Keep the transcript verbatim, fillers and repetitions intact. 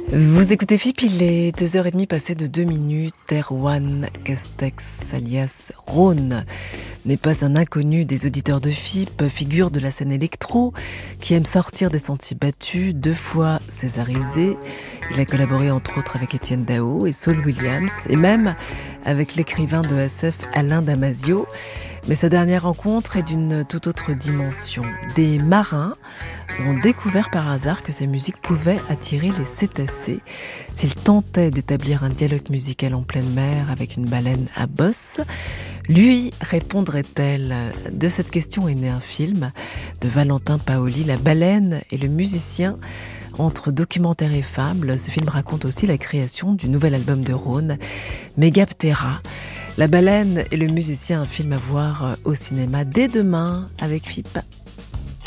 Vous écoutez F I P, il est deux heures trente passées de deux minutes. Erwan Castex, alias Rhône, n'est pas un inconnu des auditeurs de F I P, figure de la scène électro, qui aime sortir des sentiers battus, deux fois césarisé. Il a collaboré entre autres avec Étienne Dao et Saul Williams, et même avec l'écrivain de S F Alain Damasio. Mais sa dernière rencontre est d'une toute autre dimension. Des marins ont découvert par hasard que sa musique pouvait attirer les cétacés. S'ils tentaient d'établir un dialogue musical en pleine mer avec une baleine à bosse, lui répondrait-elle? De cette question est né un film de Valentin Paoli, La baleine et le musicien. Entre documentaire et fable, ce film raconte aussi la création du nouvel album de Rhône, Megaptera. La baleine et le musicien, un film à voir au cinéma dès demain avec F I P.